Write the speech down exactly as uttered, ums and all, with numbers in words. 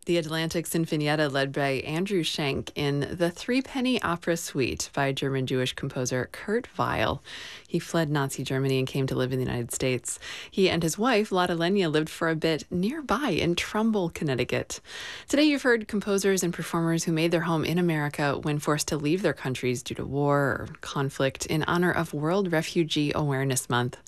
The Atlantic Sinfonietta, led by Andrew Schenk, in the Three-Penny Opera Suite by German-Jewish composer Kurt Weill. He fled Nazi Germany and came to live in the United States. He and his wife, Lotte Lenya, lived for a bit nearby in Trumbull, Connecticut. Today you've heard composers and performers who made their home in America when forced to leave their countries due to war or conflict in honor of World Refugee Awareness Month.